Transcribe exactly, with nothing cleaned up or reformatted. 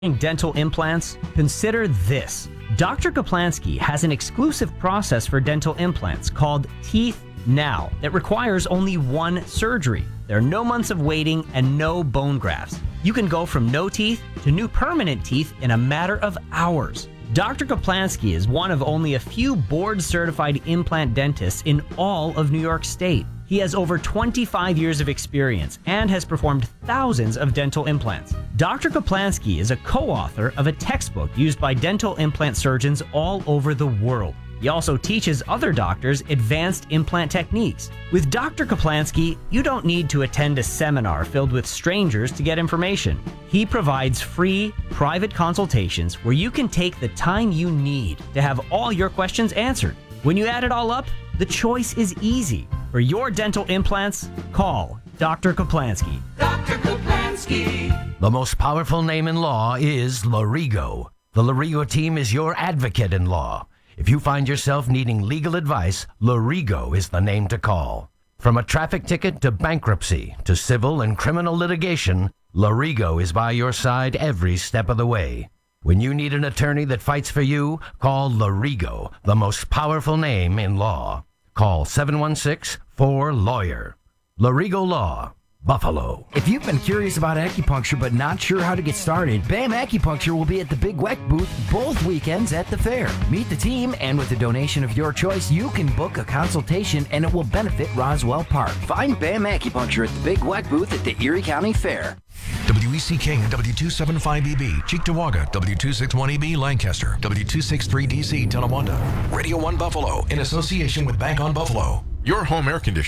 Dental implants? Consider this. Doctor Kaplansky has an exclusive process for dental implants called Teeth Now that requires only one surgery. There are no months of waiting and no bone grafts. You can go from no teeth to new permanent teeth in a matter of hours. Doctor Kaplansky is one of only a few board-certified implant dentists in all of New York State. He has over twenty-five years of experience and has performed thousands of dental implants. Doctor Kaplansky is a co-author of a textbook used by dental implant surgeons all over the world. He also teaches other doctors advanced implant techniques. With Doctor Kaplansky, you don't need to attend a seminar filled with strangers to get information. He provides free, private consultations where you can take the time you need to have all your questions answered. When you add it all up, the choice is easy. For your dental implants, call Doctor Kaplansky. Doctor Kaplansky. The most powerful name in law is Lorigo. The Lorigo team is your advocate in law. If you find yourself needing legal advice, Lorigo is the name to call. From a traffic ticket to bankruptcy to civil and criminal litigation, Lorigo is by your side every step of the way. When you need an attorney that fights for you, call Lorigo, the most powerful name in law. Call seven one six, four, lawyer. Lorigo Law, Buffalo. If you've been curious about acupuncture but not sure how to get started, BAM Acupuncture will be at the Big Weck booth both weekends at the fair. Meet the team, and with a donation of your choice, you can book a consultation and it will benefit Roswell Park. Find BAM Acupuncture at the Big Weck booth at the Erie County Fair. W E C King, W two seventy-five E B, Cheektowaga, W two sixty-one E B, Lancaster, W two sixty-three D C, Tonawanda. Radio one Buffalo, in association with Bank on Buffalo. Your home air conditioner